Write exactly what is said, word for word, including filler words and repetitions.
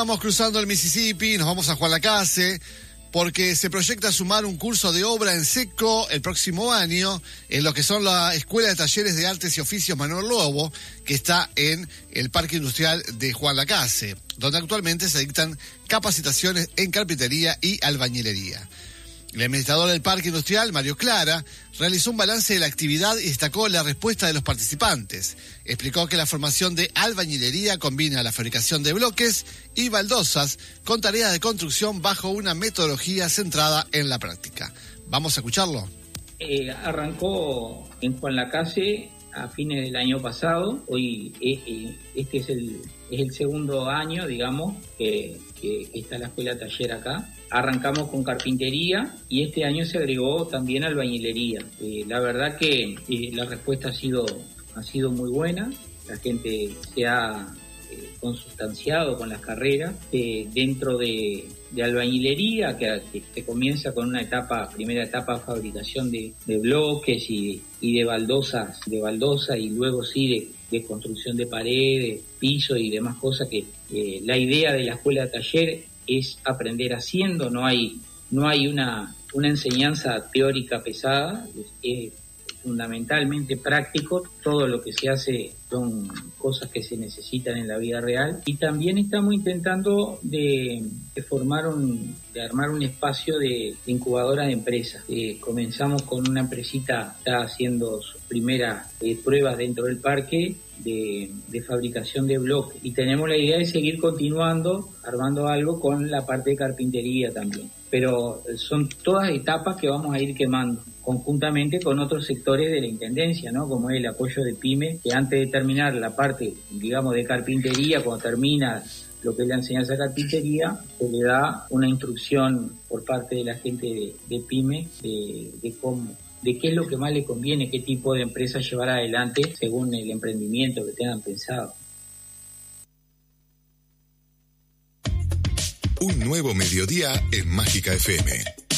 Estamos cruzando el Mississippi, nos vamos a Juan Lacase, porque se proyecta sumar un curso de obra en seco el próximo año en lo que son la Escuela de Talleres de Artes y Oficios Manuel Lobo, que está en el Parque Industrial de Juan Lacase, donde actualmente se dictan capacitaciones en carpintería y albañilería. El administrador del Parque Industrial, Mario Clara, realizó un balance de la actividad y destacó la respuesta de los participantes. Explicó que la formación de albañilería combina la fabricación de bloques y baldosas con tareas de construcción bajo una metodología centrada en la práctica. ¿Vamos a escucharlo? Eh, arrancó en Juan Lacase a fines del año pasado. Hoy eh, este es el, es el segundo año, digamos, que, que está la escuela taller acá. Arrancamos con carpintería y este año se agregó también albañilería. Eh, la verdad que eh, la respuesta ha sido, ha sido muy buena. La gente se ha eh, consustanciado con las carreras. Eh, dentro de, de albañilería, que, que, que comienza con una etapa, primera etapa de fabricación de, de bloques y, y de baldosas, de baldosa y luego sí de, de construcción de paredes, piso y demás cosas que eh, la idea de la escuela de taller es aprender haciendo. No hay no hay una una enseñanza teórica pesada, es, es fundamentalmente práctico. Todo lo que se hace son cosas que se necesitan en la vida real, y también estamos intentando de, de formar un de armar un espacio de, de incubadora de empresas. Eh, comenzamos con una empresita que está haciendo sus primeras eh, pruebas dentro del parque De, de fabricación de bloques, y tenemos la idea de seguir continuando armando algo con la parte de carpintería también, pero son todas etapas que vamos a ir quemando conjuntamente con otros sectores de la intendencia, ¿no? Como es el apoyo de pyme, que antes de terminar la parte, digamos, de carpintería, cuando termina lo que es la enseñanza de carpintería, se le da una instrucción por parte de la gente de, de pyme de, de cómo de qué es lo que más le conviene, qué tipo de empresa llevar adelante según el emprendimiento que tengan pensado. Un nuevo mediodía en Mágica F M.